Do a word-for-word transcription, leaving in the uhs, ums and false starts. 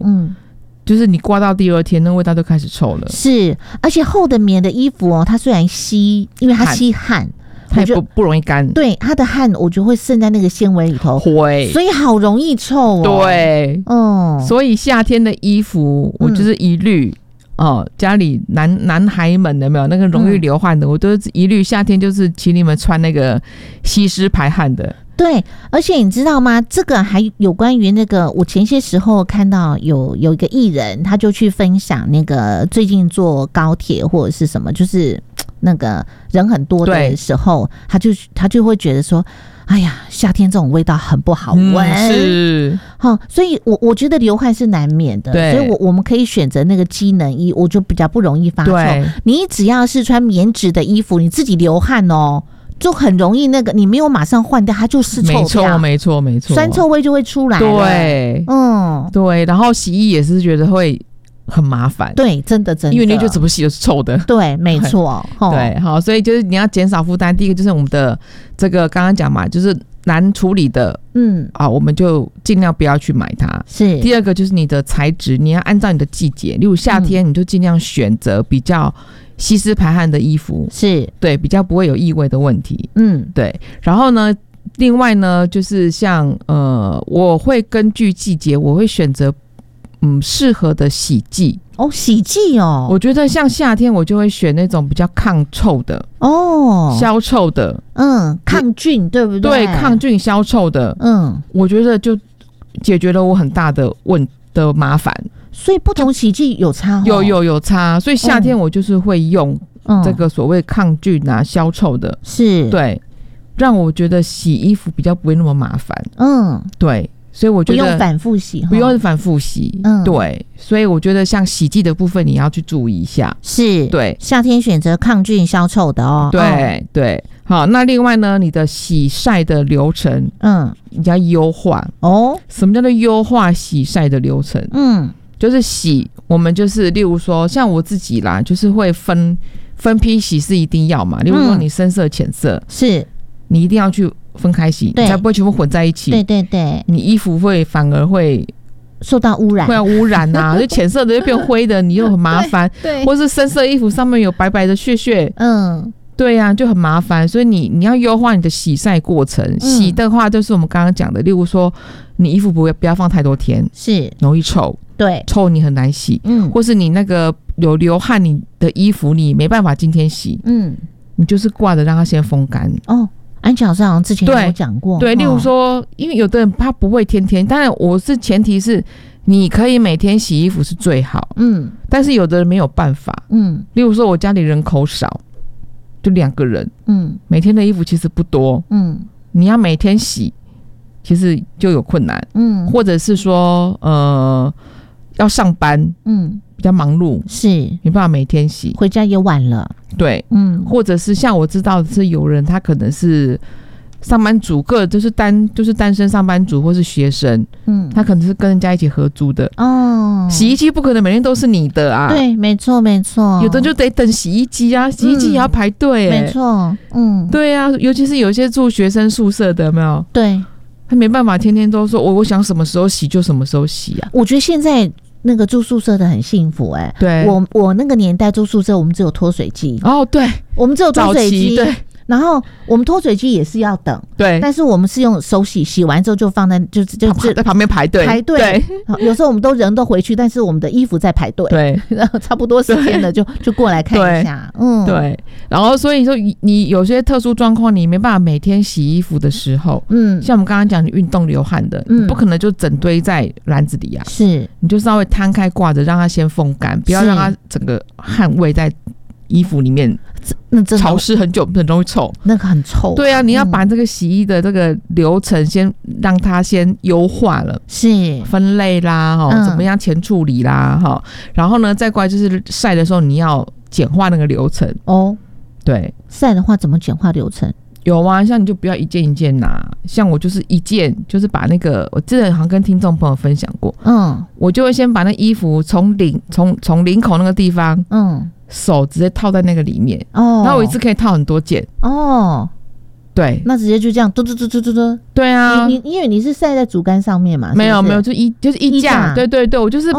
嗯， 就是你挂到第二天，那味道就开始臭了。 是，而且厚的棉的衣服哦，它虽然吸，因为它吸汗。 它也不不容易干， 对，它的汗我觉得会渗在那个纤维里头， 会， 所以好容易臭哦。 对，嗯，所以夏天的衣服我就是一律、嗯、哦，家里男男孩们有没有那个容易流汗的，嗯、我都一律夏天就是请你们穿那个吸湿排汗的。 对，而且你知道吗？这个还有关于那个，我前些时候看到有有一个艺人，他就去分享那个最近坐高铁或者是什么，就是那个人很多的时候，他就他就会觉得说，哎呀，夏天这种味道很不好闻， 嗯、是， 好，所以我我觉得流汗是难免的， 对， 所以我我们可以选择那个机能衣，我就比较不容易发臭。你只要是穿棉质的衣服，你自己流汗哦。就很容易那个，你没有马上换掉，它就是臭掉， 没错，没错，没错， 酸臭味就会出来了。 对， 嗯， 对，然后洗衣也是觉得会很麻烦， 对，真的真的， 因为你就怎么洗都是臭的， 对，没错， 对，好，所以就是你要减少负担。第一个就是我们的这个刚刚讲嘛，就是难处理的，嗯，啊，我们就尽量不要去买它。 是。 第二个就是你的材质，你要按照你的季节，例如夏天，你就尽量选择比较吸湿排汗的衣服， 是对，比较不会有异味的问题。 嗯， 对。然后呢，另外呢，就是像呃，我会根据季节，我会选择嗯适合的洗剂。 哦，洗剂哦， 我觉得像夏天，我就会选那种比较抗臭的哦， 消臭的， 嗯，抗菌，对不对？ 对，抗菌消臭的，嗯，我觉得就解决了我很大的问的麻烦。 所以不同洗剂有差、哦， 有有有差，所以夏天我就是会用这个所谓抗菌啊、消臭的， 是， 对，让我觉得洗衣服比较不会那么麻烦。嗯，对，所以我觉得不用反复洗， 不用反复洗。嗯，对，所以我觉得像洗剂的部分你要去注意一下。 是， 对， 夏天选择抗菌消臭的哦。 对、 哦、 对，好，那另外呢，你的洗晒的流程，嗯，你要优化哦。什么叫做优化洗晒的流程？嗯。就是洗，我们就是例如说，像我自己啦，就是会分分批洗是一定要嘛。例如说，你深色、浅色、嗯，是你一定要去分开洗，你才不会全部混在一起。 对对对， 你衣服会反而会受到污染， 会要污染啊，就浅色的就变灰的，你又很麻烦。对，或是深色衣服上面有白白的屑屑，嗯。对呀、啊，就很麻烦，所以你你要优化你的洗晒过程。嗯、洗的话，就是我们刚刚讲的，例如说，你衣服不要不要放太多天，是容易臭，对，臭你很难洗，嗯，或是你那个有流汗，你的衣服你没办法今天洗，嗯，你就是挂着让它先风干。哦， 安琪老师好像之前有讲过， 对，对，例如说，因为有的人他不会天天，当然我是前提是你可以每天洗衣服是最好，嗯，但是有的人没有办法，嗯，例如说我家里人口少。就两个人，嗯，每天的衣服其实不多，嗯，你要每天洗，其实就有困难，嗯，或者是说，呃，要上班，嗯，比较忙碌，是没办法每天洗， 回家也晚了， 对，嗯，或者是像我知道的是有人他可能是上班族，个就是单就是单身上班族或是学生，嗯，他可能是跟人家一起合租的哦。洗衣机不可能每天都是你的啊， 对，没错没错， 有的就得等洗衣机啊，洗衣机也要排队、欸， 没错，嗯， 对啊，尤其是有些住学生宿舍的，有没有？ 对， 他没办法天天都说我我想什么时候洗就什么时候洗啊。 我觉得现在那个住宿舍的很幸福哎、欸， 对， 我我那个年代住宿舍，我们只有脱水机哦，对， 我们只有脱水机， 对。 然后我们脱水机也是要等，对，但是我们是用手洗，洗完之后就放在就就就在旁边排队排队。对，有时候我们都人都回去，但是我们的衣服在排队，对，然后差不多时间了就就过来看一下，嗯， 对。然后所以说你有些特殊状况，你没办法每天洗衣服的时候，嗯，像我们刚刚讲你运动流汗的，嗯，你不可能就整堆在篮子里啊，是，你就稍微摊开挂着，让它先风干，不要让它整个汗味在衣服里面。 那真的潮湿很久很容易臭， 那个很臭。 对啊，你要把这个洗衣的这个流程先让它先优化了，是分类啦，哈、嗯，怎么样前处理啦，哈，然后呢，再过来就是晒的时候你要简化那个流程哦。对， 晒的话怎么简化流程？ 有啊，像你就不要一件一件拿，像我就是一件，就是把那个我之前好像跟听众朋友分享过，嗯，我就会先把那衣服从领从从领口那个地方，嗯。手直接套在那个里面哦，然后我一次可以套很多件哦，对， 那直接就这样嘟嘟嘟嘟嘟嘟， 对啊， 你你因为你是晒在竹竿上面嘛， 没有没有，就衣就是衣架，对对对，我就是